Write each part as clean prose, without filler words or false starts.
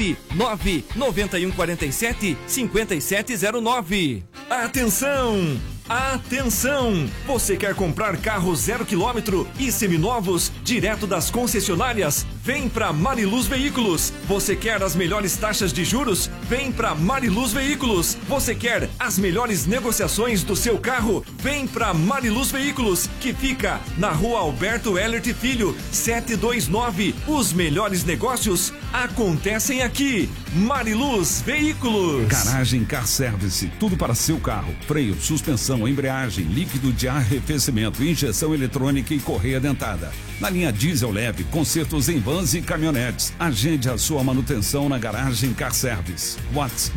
99147-5709. Atenção! Atenção! Você quer comprar carro 0 km e seminovos direto das concessionárias? Vem para Mariluz Veículos. Você quer as melhores taxas de juros? Vem para Mariluz Veículos. Você quer as melhores negociações do seu carro? Vem para Mariluz Veículos, que fica na Rua Alberto Ellert Filho, 729. Os melhores negócios acontecem aqui. Mariluz Veículos. Garagem Car Service, tudo para seu carro: freio, suspensão, embreagem, líquido de arrefecimento, injeção eletrônica e correia dentada. Na linha diesel leve, consertos em vans e caminhonetes. Agende a sua manutenção na Garagem Car Service. WhatsApp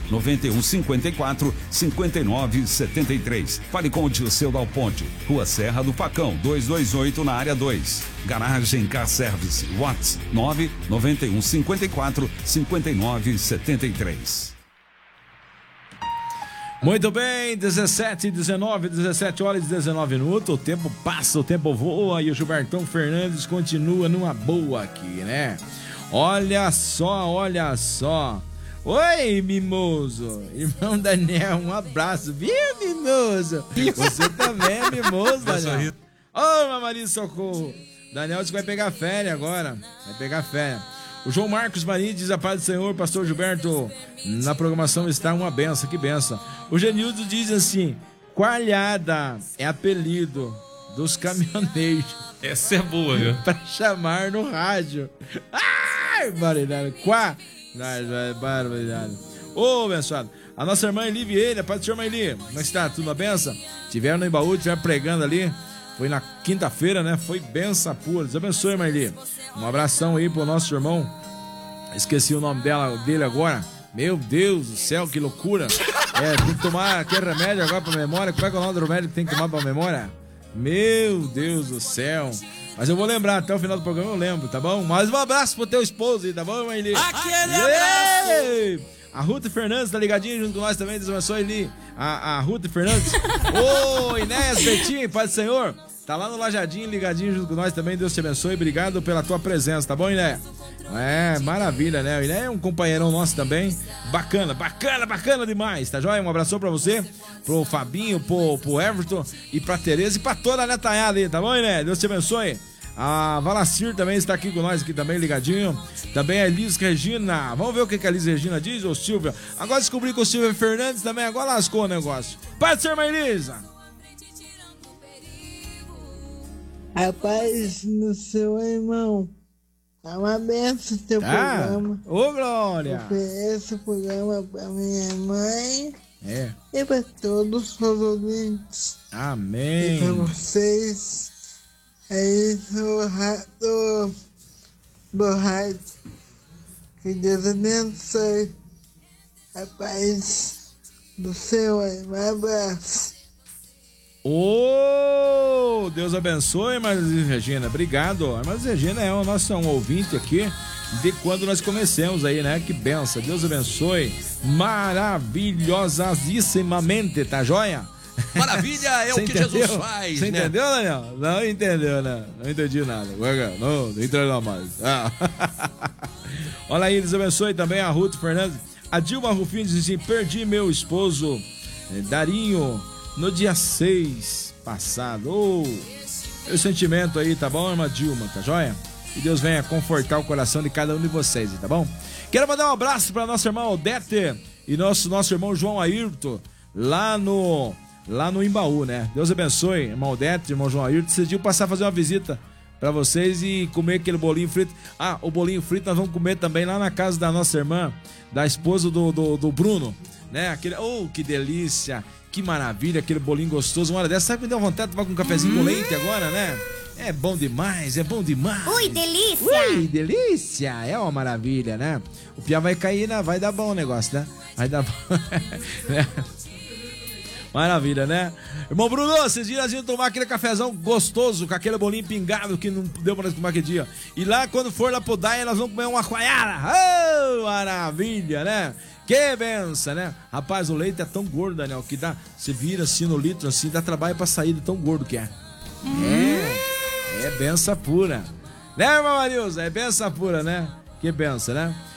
99154-5973. Fale com o Dirceu Dal Ponte, Rua Serra do Facão, 228, na área 2. Garagem Car Service. WhatsApp 99154-5973. Muito bem, 17 horas e 19 minutos, o tempo passa, o tempo voa e o Gilbertão Fernandes continua numa boa aqui, né? Olha só. Oi, Mimoso. Irmão Daniel, um abraço, viu, Mimoso? Você também é Mimoso, Daniel. Ô, Mamaria Socorro. Daniel disse que vai pegar férias agora, O João Marcos Marinho diz: a paz do Senhor, pastor Gilberto, na programação está uma benção, que benção. O Genildo diz assim: coalhada é apelido dos caminhoneiros. Essa é boa, viu? Pra chamar no rádio. Ai, barbaridade. Barbaridade. Ô, abençoado. A nossa irmã Eli Vieira, paz do Senhor, Eli. Como está? Tudo uma benção? Tiveram no Embaú, tiveram pregando ali. Foi na quinta-feira, né? Foi benção pura. Deus abençoe, Marli. Um abração aí pro nosso irmão. Esqueci o nome dele agora. Meu Deus do céu, que loucura. Tem que tomar aquele remédio agora pra memória. Como é que é o nome do remédio que tem que tomar pra memória? Meu Deus do céu. Mas eu vou lembrar, até o final do programa eu lembro, tá bom? Mais um abraço pro teu esposo aí, tá bom, Marli? Aquele abraço! A Ruth Fernandes tá ligadinha junto com nós também. Deus abençoe ali. A Ruth Fernandes. Ô, Inés Betinho, Pai do Senhor. Tá lá no Lajadinho, ligadinho junto com nós também. Deus te abençoe. Obrigado pela tua presença, tá bom, Iné? Maravilha, né? O Iné é um companheirão nosso também. Bacana demais, tá joia? Um abração pra você, pro Fabinho, pro Everton e pra Tereza e pra toda a netaiada aí, tá bom, Iné? Deus te abençoe. A Valacir também está aqui com nós, aqui também ligadinho. Também a Elis Regina. Vamos ver o que a Elis Regina diz, ô Silvia. Agora descobri que o Silvio Fernandes também agora lascou o negócio. Pode ser, mãe Elisa. A paz no seu irmão. É uma benção o teu programa. Ô, Glória. Eu ofereço o programa pra minha mãe. E pra todos os ouvintes. Amém. E pra vocês. É isso do rádio. Que Deus abençoe. A paz do Senhor. Um abraço. Ô, Deus abençoe, Maria Regina. Obrigado. A Maria Regina é um ouvinte aqui de quando nós começamos aí, né? Que benção. Deus abençoe maravilhosissimamente, tá joia? Maravilha é o que Jesus faz, Você entendeu, Daniel? Não entendeu, né? Não entendi nada. Não entendeu mais. Olha aí, Deus abençoe também a Ruth Fernandes. A Dilma Rufino diz assim: perdi meu esposo Darinho no dia 6 passado. O sentimento aí, tá bom, irmã Dilma? Tá joia? Que Deus venha confortar o coração de cada um de vocês, tá bom? Quero mandar um abraço para nossa irmã Odete e nosso irmão João Ayrton, lá no Embaú, né? Deus abençoe, irmão Odete, irmão João Ayrton. Decidiu passar a fazer uma visita para vocês e comer aquele bolinho frito. O bolinho frito nós vamos comer também lá na casa da nossa irmã, da esposa do Bruno, né? Que delícia, que maravilha, aquele bolinho gostoso. Uma hora dessa, sabe que me deu vontade de tomar com um cafezinho com leite agora, né? É bom demais, é bom demais. Ui, delícia! Ui, delícia! É uma maravilha, né? O Pia vai cair, né? Vai dar bom o negócio, né? Vai dar bom. Maravilha, né? Irmão Bruno, esses dias iam tomar aquele cafezão gostoso, com aquele bolinho pingado que não deu pra nós comer aquele dia. E lá, quando for lá pro Daia, nós vamos comer uma coalhada. Oh, maravilha, né? Que benção, né? Rapaz, o leite é tão gordo, Daniel, que dá, você vira assim no litro, assim, dá trabalho pra sair de tão gordo que é. É benção pura. Né, irmão Marilson? É benção pura, né? Que benção, né?